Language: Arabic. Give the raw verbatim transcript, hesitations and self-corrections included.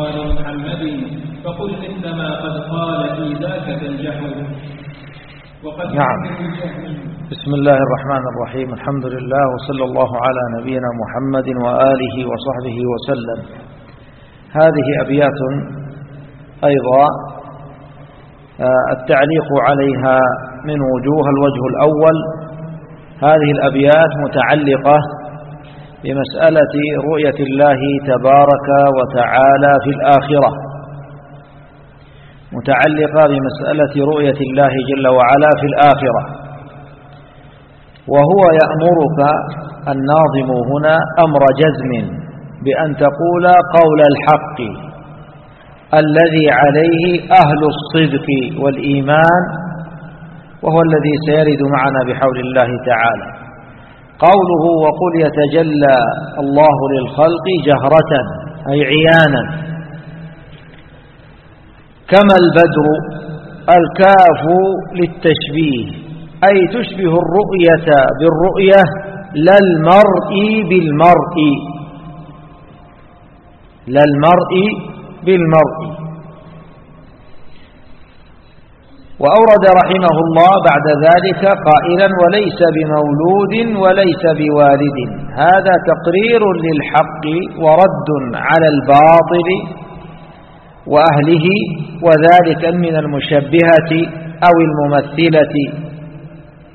قال محمد فقل مثل ما قد قال في ذاك تنجح. وقد نعم. بسم الله الرحمن الرحيم. الحمد لله وصلى الله على نبينا محمد وآله وصحبه وسلم. هذه أبيات أيضا التعليق عليها من وجوه. الوجه الأول: هذه الأبيات متعلقة بمسألة رؤية الله تبارك وتعالى في الآخرة، متعلقة بمسألة رؤية الله جل وعلا في الآخرة. وهو يأمرك الناظم هنا أمر جزم بأن تقول قول الحق الذي عليه أهل الصدق والإيمان، وهو الذي سيرد معنا بحول الله تعالى. قوله وقل يتجلى الله للخلق جهرة أي عيانا، كما البدر. الكاف للتشبيه أي تشبه الرؤية بالرؤية لا المرء بالمرء، لا المرء بالمرء. وأورد رحمه الله بعد ذلك قائلا وليس بمولود وليس بوالد. هذا تقرير للحق ورد على الباطل وأهله، وذلك من المشبهة أو الممثلة